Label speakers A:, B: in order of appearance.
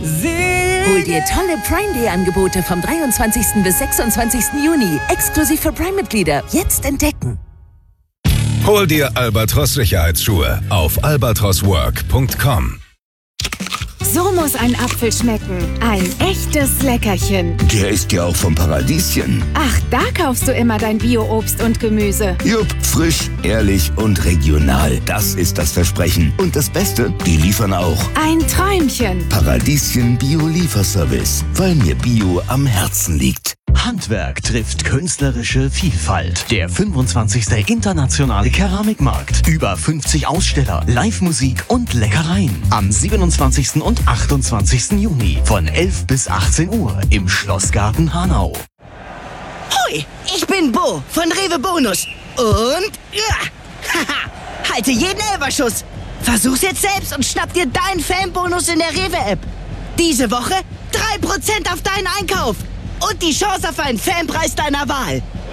A: Hol dir tolle Prime Day Angebote vom 23. bis 26. Juni. Exklusiv für Prime-Mitglieder. Jetzt entdecken.
B: Hol dir Albatros Sicherheitsschuhe auf albatroswork.com.
C: So muss ein Apfel schmecken. Ein echtes Leckerchen.
D: Der ist ja auch vom Paradieschen.
C: Ach, da kaufst du immer dein Bio-Obst und Gemüse.
D: Jupp, frisch, ehrlich und regional. Das ist das Versprechen. Und das Beste, die liefern auch.
C: Ein Träumchen.
D: Paradieschen Bio-Lieferservice. Weil mir Bio am Herzen liegt.
E: Handwerk trifft künstlerische Vielfalt. Der 25. Internationale Keramikmarkt. Über 50 Aussteller, Live-Musik und Leckereien. Am 27. und 28. Juni von 11 bis 18 Uhr im Schlossgarten Hanau.
F: Hoi, ich bin Bo von Rewe Bonus. Und haha, halte jeden Elferschuss. Versuch's jetzt selbst und schnapp dir deinen Fanbonus in der Rewe-App. Diese Woche 3% auf deinen Einkauf. Und die Chance auf einen Fanpreis deiner Wahl.